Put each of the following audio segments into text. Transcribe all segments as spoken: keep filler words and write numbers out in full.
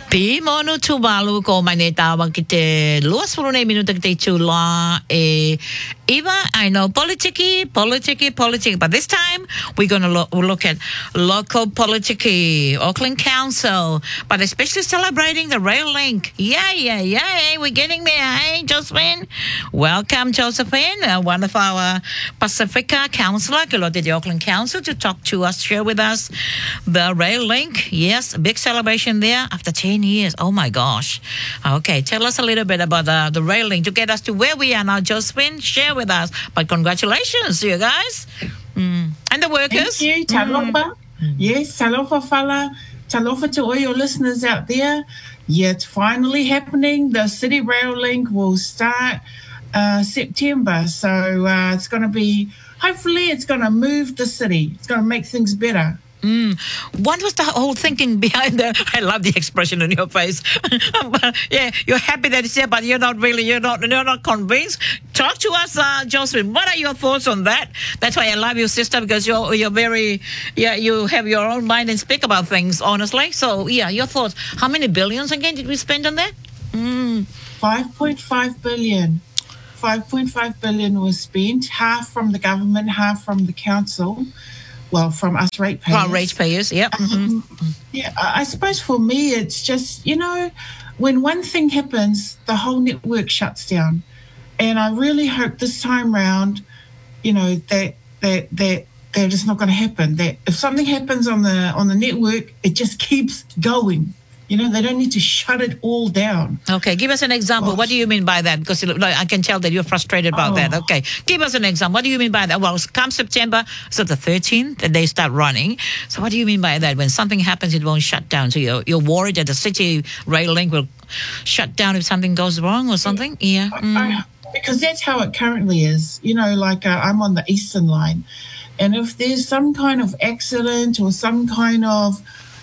Pi monu tuvalu ko manitawag kite luas puluh minuto kite chula e Eva, I know politiki, politiki, politiki, but this time we're going to lo- look at local politiki, Auckland Council, but especially celebrating the rail link. Yeah, yeah, yeah, we're getting there. Hey, Josephine. Welcome, Josephine, uh, one of our Pacifica councillor, to the Auckland Council, to talk to us, share with us the rail link. Yes, a big celebration there after ten years. Oh, my gosh. Okay, tell us a little bit about the, the rail link to get us to where we are now, Josephine. Share with us. But congratulations to you guys. Mm. And the workers. Thank you, talofa. Mm. Yes, talofa fala. Talofa to all your listeners out there. Yeah, it's finally happening. The City Rail Link will start uh, September. So uh, it's going to be, hopefully it's going to move the city. It's going to make things better. Mm. What was the whole thinking behind that? I love the expression on your face. Yeah, you're happy that it's there, but you're not really, you're not, you're not convinced. Talk to us, uh, Josephine. What are your thoughts on that? That's why I love you, sister, because you're, you're very, yeah, you have your own mind and speak about things honestly. So, yeah, your thoughts. How many billions again did we spend on that? Mm. five point five billion. five point five billion was spent, half from the government, half from the council. Well, from us ratepayers. Well, ratepayers, yep. Um, mm-hmm. Yeah, I suppose for me, it's just, you know, when one thing happens, the whole network shuts down. And I really hope this time round, you know, that that that that is not going to happen. That if something happens on the on the network, it just keeps going. You know, they don't need to shut it all down. Okay, give us an example. Gosh. What do you mean by that? Because I can tell that you're frustrated about oh. that. Okay, give us an example. What do you mean by that? Well, come September, so the thirteenth, that they start running. So what do you mean by that? When something happens, it won't shut down. So you're, you're worried that the City Rail Link will shut down if something goes wrong or something? Yeah. Mm. I, because that's how it currently is. You know, like uh, I'm on the Eastern Line. And if there's some kind of accident or some kind of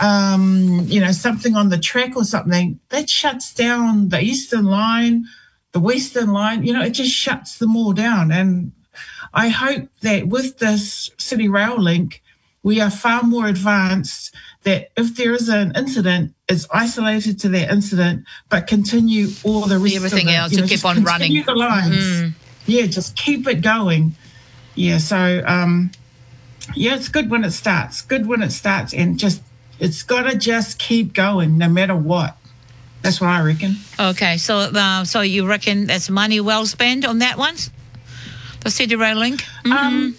Um, you know, something on the track or something, that shuts down the Eastern Line, the Western Line, you know, it just shuts them all down. And I hope that with this City Rail Link, we are far more advanced, that if there is an incident, it's isolated to that incident, but continue all the rest Everything of it. else to keep on running. Continue the lines. Mm. Yeah, just keep it going. Yeah, so, um, yeah, it's good when it starts. Good when it starts and just it's got to just keep going no matter what. That's what I reckon. Okay, so uh, so you reckon that's money well spent on that one? The City Rail Link? Mm-hmm. Um,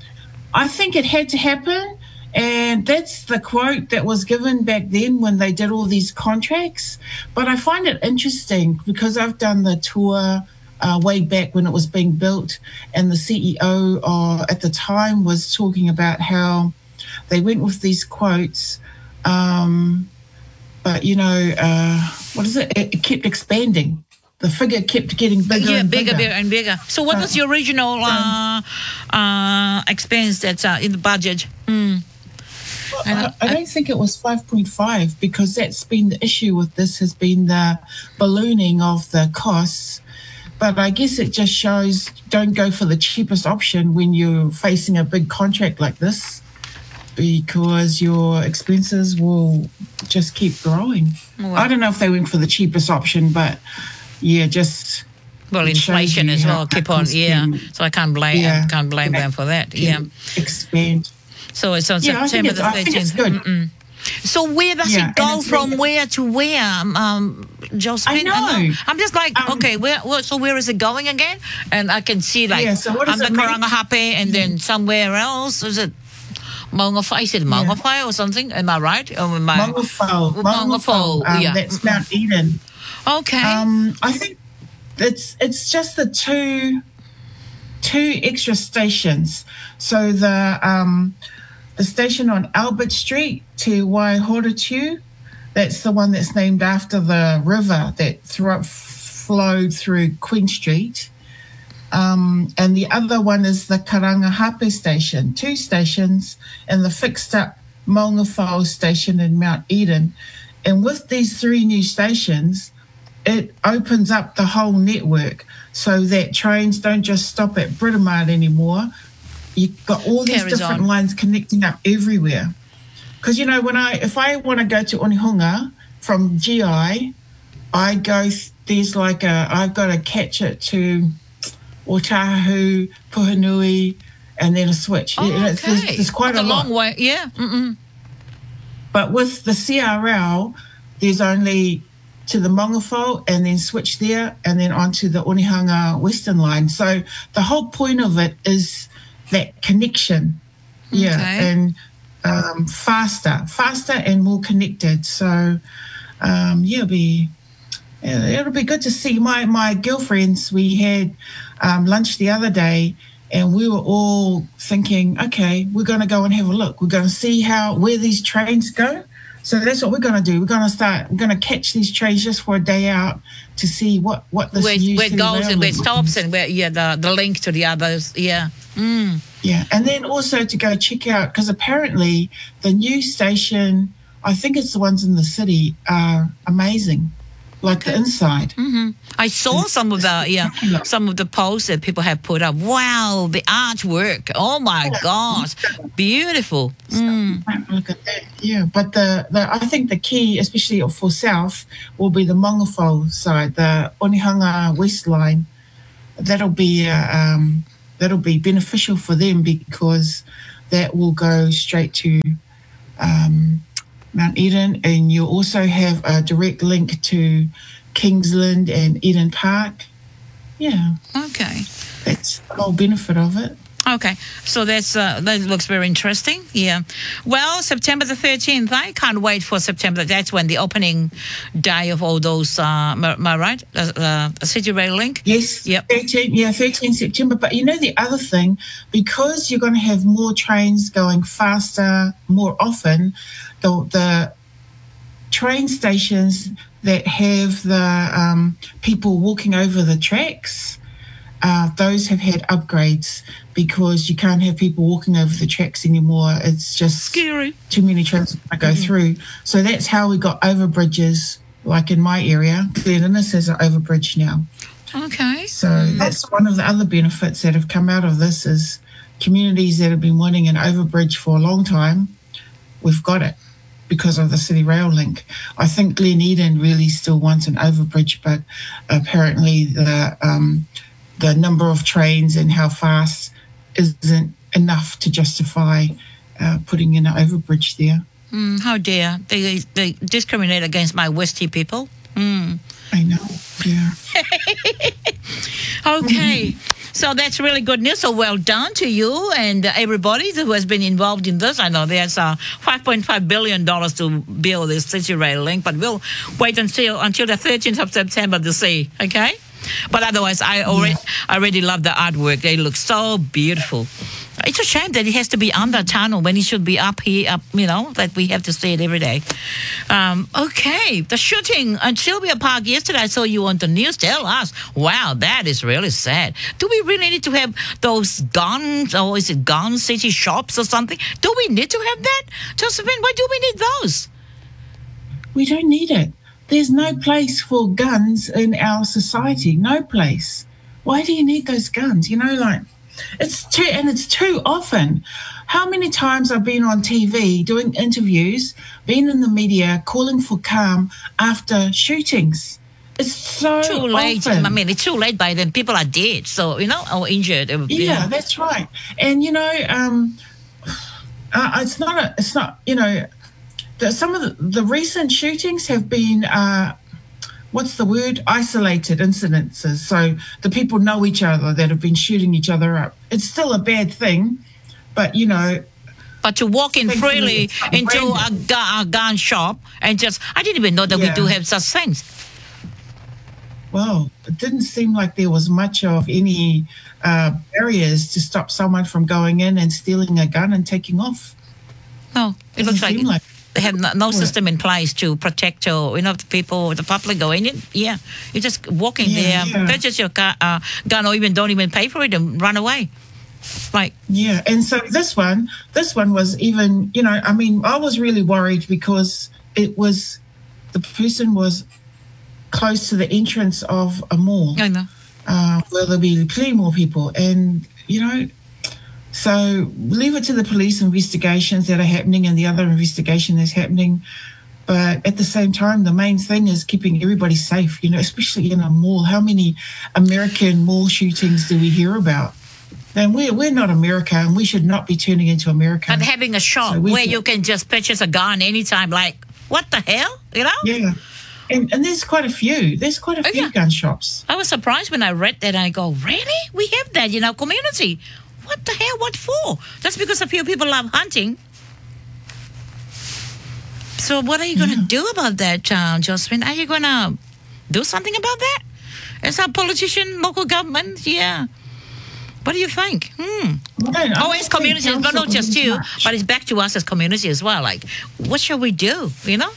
I think it had to happen. And that's the quote that was given back then when they did all these contracts. But I find it interesting because I've done the tour uh, way back when it was being built. And the C E O uh, at the time was talking about how they went with these quotes. Um, but, you know, uh, what is it? It, it kept expanding. The figure kept getting bigger yeah, and bigger, bigger. bigger and bigger. So what uh, was the original uh, uh, expense that's uh, in the budget? Mm. Well, I, I don't think it was five point five because that's been the issue with this has been the ballooning of the costs. But I guess it just shows don't go for the cheapest option when you're facing a big contract like this, because your expenses will just keep growing. Well, I don't know if they went for the cheapest option, but yeah, just well, inflation as well. Keep on, yeah. So I can't blame, yeah. can't blame them for that. Yeah, expand. So it's on yeah, September the thirteenth. I think it's good. Mm-mm. So where does yeah, it go from where to where, um, Josephine? I know. I'm just like, um, okay, where? So where is it going again? And I can see like yeah, so what under Karangahape and then somewhere else. Is it Maungawhai? Is it Maungawhai yeah. or something? Am I right? Or am I... Maungawhai. Maungawhai. Um, yeah. That's Mount Eden. Okay. Um, I think it's it's just the two two extra stations. So the um, the station on Albert Street to Waihoratu, that's the one that's named after the river that thro- flowed through Queen Street. Um, and the other one is the Karangahape station, two stations, and the fixed-up Maungawhai station in Mount Eden. And with these three new stations, it opens up the whole network so that trains don't just stop at Britomart anymore. You've got all these Carries different on. lines connecting up everywhere. Because, you know, when I if I want to go to Onehunga from G I, I go, th- there's like a, I've got to catch it to Otahu, Puhanui, and then a switch. Oh, okay. It's, there's, there's quite That's a, a long lot. way. Yeah. Mm-mm. But with the C R L, there's only to the Mongafo and then switch there and then onto the Onehunga Western Line. So the whole point of it is that connection. Yeah. Okay. And um, faster, faster and more connected. So, um, yeah, it'll be, yeah, it'll be good to see. My, my girlfriends, we had um, lunch the other day, and we were all thinking, okay, we're going to go and have a look. We're going to see how where these trains go. So that's what we're going to do. We're going to start, we're going to catch these trains just for a day out to see what, what this Where, new where it city goes and rail where it is. stops and where, yeah, the, the link to the others. Yeah. Mm. Yeah, and then also to go check out, because apparently the new station, I think it's the ones in the city, are amazing, like Okay. the inside. Mm-hmm. I saw some of the yeah spectacular. some of the posts that people have put up. Wow, the artwork! Oh my gosh, beautiful. Mm. Look at that, yeah. But the, the I think the key, especially for South, will be the Mongafo side, the Onehunga West Line. That'll be uh, um, that'll be beneficial for them because that will go straight to um, Mount Eden, and you also have a direct link to Kingsland and Eden Park. Yeah, Okay, that's the whole benefit of it. okay. So that's uh, that looks very interesting. Yeah. Well, September the thirteenth. I can't wait for September. That's when the opening day of all those. Uh, am I am I right? Uh, uh, City Rail Link. Yes, Yep. thirteen, yeah, thirteenth September. But you know the other thing, because you're going to have more trains going faster, more often, the the train stations that have the um, people walking over the tracks, uh, those have had upgrades because you can't have people walking over the tracks anymore. It's just Scary. too many trains to go through. So that's how we got overbridges, like in my area. Gleninnis has an overbridge now. Okay. So that's one of the other benefits that have come out of this is communities that have been wanting an overbridge for a long time, we've got it because of the City Rail Link. I think Glen Eden really still wants an overbridge, but apparently the um, the number of trains and how fast isn't enough to justify uh, putting in an overbridge there. Mm, how dare they they discriminate against my Westie people? Mm. I know, yeah. Okay. So that's really good news. So well done to you and everybody who has been involved in this. I know there's uh, five point five billion dollars to build this City Rail Link, but we'll wait until until the thirteenth of September to see, okay? But otherwise, I already, I already love the artwork. They look so beautiful. It's a shame that it has to be under tunnel when it should be up here, up, you know, that we have to see it every day. Um, okay, the shooting at Sylvia Park yesterday, I saw you on the news. Tell us. Wow, that is really sad. Do we really need to have those guns, or is it gun city shops or something? Do we need to have that? Josephine, why do we need those? We don't need it. There's no place for guns in our society. No place. Why do you need those guns? You know, like, it's too, and it's too often. How many times I've been on T V doing interviews, been in the media, calling for calm after shootings. It's so Too late. often. I mean, it's too late by then. People are dead, so, you know, or injured. you Yeah, know. that's right. And you know, um, uh, it's not a, it's not, you know, the, some of the, the recent shootings have been, uh, what's the word? Isolated incidences. So the people know each other that have been shooting each other up. It's still a bad thing, but you know. But to walk in Thankfully, freely it's not into a, random. gu- a gun shop and just, I didn't even know that we Yeah. do have such things. Well, it didn't seem like there was much of any uh, barriers to stop someone from going in and stealing a gun and taking off. No, it Doesn't looks like, seem like they have no, no Yeah. system in place to protect your, you know, the people, the public going in. Yeah, you just walk in Yeah, there, yeah. purchase your car, uh, gun, or even don't even pay for it and run away. Like, Yeah, and so this one, this one was even, you know, I mean, I was really worried because it was, the person was close to the entrance of a mall I know. uh, where there'll be plenty more people. And, you know, so leave it to the police investigations that are happening and the other investigation that's happening. But at the same time, the main thing is keeping everybody safe, you know, especially in a mall. How many American mall shootings do we hear about? Then we're, we're not America, and we should not be turning into America. But having a shop So we where can- you can just purchase a gun anytime, like, what the hell? You know? Yeah. And, and there's quite a few. There's quite a Oh, few yeah. gun shops. I was surprised when I read that. I go, really? We have that in our community. What the hell? What for? Just because a few people love hunting. So what are you going to do about that, uh, Josephine? Are you going to do something about that? As a politician, local government? Yeah. What do you think? Hmm. I don't- I Oh, don't as think communities, but council not just can do you, much. but it's back to us as community as well. Like, what shall we do? You know?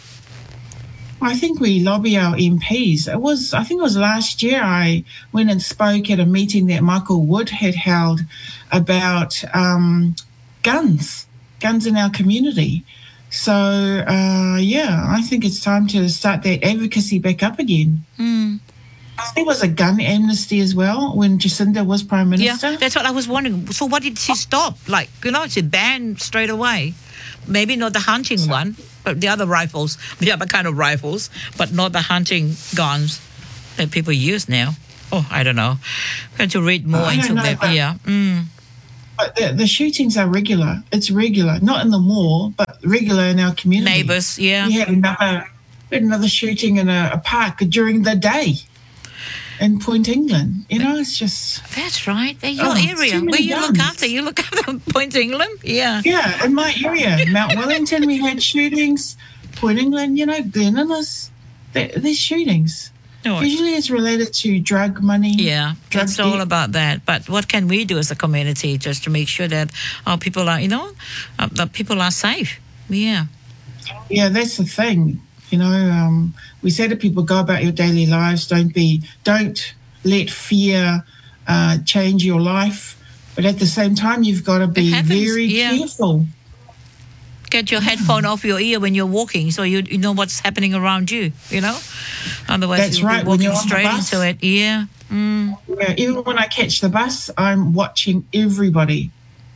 I think we lobby our M Ps. It was, I think it was last year I went and spoke at a meeting that Michael Wood had held about um, guns, guns in our community. So, uh, yeah, I think it's time to start that advocacy back up again. Hmm. There was a gun amnesty as well when Jacinda was Prime Yeah, Minister. that's what I was wondering. So what did she stop? Like, you know, she banned straight away. Maybe not the hunting one, but the other rifles, the other kind of rifles, but not the hunting guns that people use now. Oh, I don't know. Going to read more I don't into know, that. but- Yeah. Mm. But the, the shootings are regular. It's regular, not in the mall, but regular in our community. Neighbours, yeah. We had another, we had another shooting in a, a park during the day in Point England. You know, it's just, That's right. They're your Oh, it's area. too many Where you look guns. after. You look after Point England. Yeah. yeah, in my area, Mount Wellington, we had shootings. Point England, you know, Glen Innes, there, there's shootings. Oh, Usually it's related to drug money. Yeah, drug it's all debt. about that. But what can we do as a community just to make sure that our people are, you know, uh, that people are safe? Yeah. Yeah, that's the thing. You know, um, we say to people, go about your daily lives. Don't be, don't let fear uh, change your life. But at the same time, you've got to be happens, very yeah. careful. Get your headphone off your ear when you're walking, so you you know what's happening around you. You know, otherwise That's you'll right, be when walking you're on the straight bus. into it. Yeah. Mm. Yeah, even when I catch the bus, I'm watching everybody.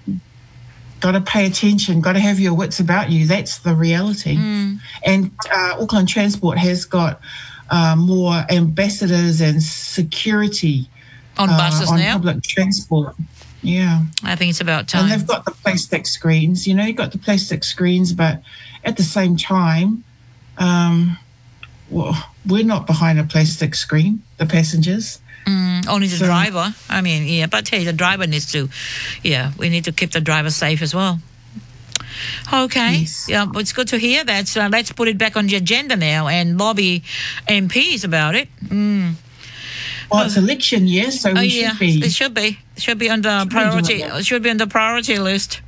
Got to pay attention. Got to have your wits about you. That's the reality. Mm. And uh, Auckland Transport has got uh, more ambassadors and security On uh, buses on now, public transport. Yeah. I think it's about And time. they've got the plastic screens, you know, you've got the plastic screens, but at the same time, um, well, we're not behind a plastic screen, the passengers. Mm, only the So- driver. I mean, yeah, but hey, the driver needs to, yeah, we need to keep the driver safe as well. Okay, Yes. yeah, but it's good to hear that. So let's put it back on the agenda now and lobby M Ps about it. Mm. Well, it's election year, so we Oh, should yeah, be. it should be. It should be on the Should be priority. doing that. It should be on the priority list.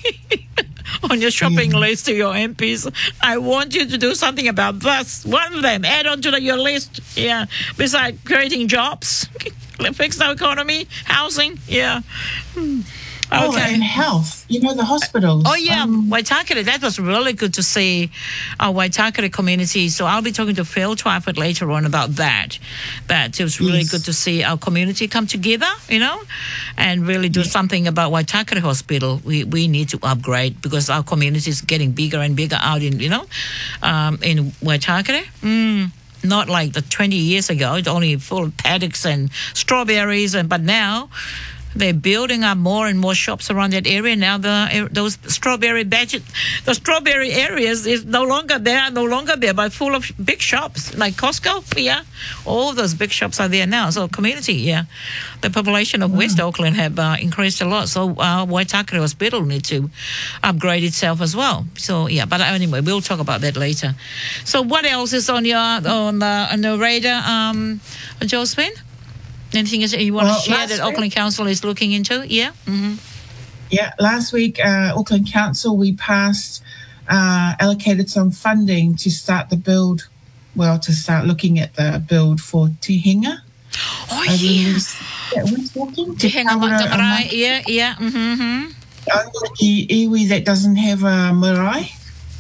On your shopping list to your M Ps. I want you to do something about this. One of them. Add on to the, your list. Yeah. Besides creating jobs, fix our economy, housing. Yeah. Hmm. Oh, Okay. and health, you know, the hospitals. Oh, yeah, Um, Waitakere. That was really good to see our Waitakere community. So I'll be talking to Phil Twyford later on about that. That it was really Yes. good to see our community come together, you know, and really do something about Waitakere Hospital. We we need to upgrade because our community is getting bigger and bigger out in, you know, um, in Waitakere. Mm. Not like the twenty years ago. It's only full of paddocks and strawberries, and but now they're building up more and more shops around that area. Now the those strawberry badges, the strawberry areas is no longer there, no longer there, but full of big shops like Costco. Yeah, all those big shops are there now. So community, yeah, the population of West Auckland have uh, increased a lot. So uh, Waitakere Hospital need to upgrade itself as well. So yeah, but anyway, we'll talk about that later. So what else is on your on the on the radar, um, Josephine? Anything else you want Well, to share last that week- Auckland Council is looking into? Yeah. Mm-hmm. Yeah, last week, uh, Auckland Council, we passed, uh, allocated some funding to start the build, well, to start looking at the build for Te Henga. Oh I yeah. believe- Yeah, we're talking Te Henga Kaura a Mataparai. maki- Yeah, yeah. Mm-hmm. only iwi that doesn't have a marae.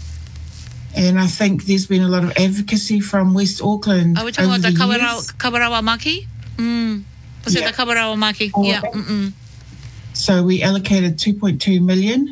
And I think there's been a lot of advocacy from West Auckland. Are we talking over about the the Kawarau, years. Kawarau Maki? Mm. Was it Yeah. the Kawarau Maki? Oh, Yeah. okay. Mm-mm. So we allocated two point two million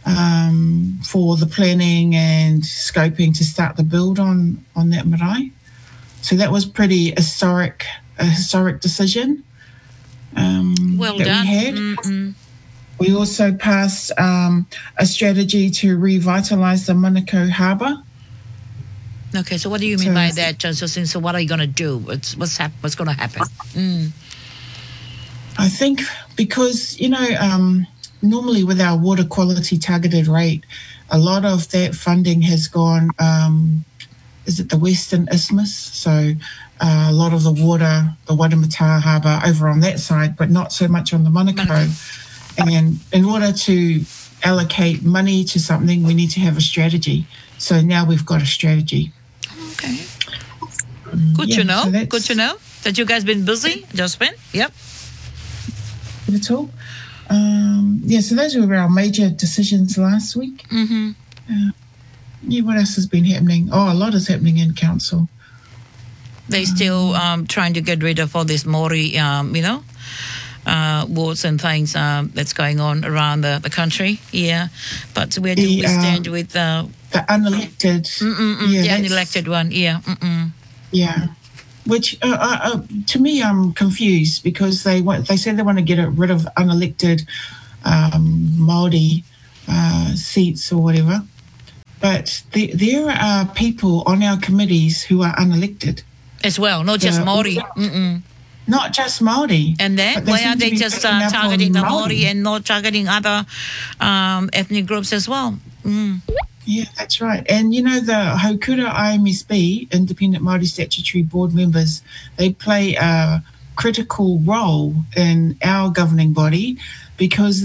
um, for the planning and scoping to start the build on, on that marae. So that was pretty historic, a historic decision um, Well that done. we had. Mm-mm. We also passed um, a strategy to revitalise the Manukau Harbour. Okay, so what do you mean So- by that, Josephine? So what are you going to do? What's what's hap- what's going to happen? Mm. I think because, you know, um, normally with our water quality targeted rate, a lot of that funding has gone, um, is it the Western Isthmus? So uh, a lot of the water, the Waitemata Harbour over on that side, but not so much on the Manukau. And in order to allocate money to something, we need to have a strategy. So now we've got a strategy. Okay. Good yeah, to know. so that's- Good to know that you guys been busy, Josephine. Yep. At all. Um, yeah, so those were our major decisions last week. Mm-hmm. Yeah, what else has been happening? Oh, a lot is happening in council. They still um, trying to get rid of all this Maori, um, you know, uh, wars and things um, that's going on around the, the country. Yeah, but where do The, we uh, stand with uh, The unelected. mm-mm-mm, yeah, the that's- unelected one? Yeah. Mm-mm. Yeah. Which, uh, uh, uh, to me, I'm confused because they want, they say they want to get rid of unelected um, Māori uh, seats or whatever. But the, there are people on our committees who are unelected, As well, not just Yeah. Maori. Mm-mm. not just Māori. And then but they why seem are to they be just picking uh, up on targeting the Māori. Maori and not targeting other um, ethnic groups as well? Mm. Yeah, that's right. And, you know, the Haukura I M S B, Independent Māori Statutory Board members, they play a critical role in our governing body because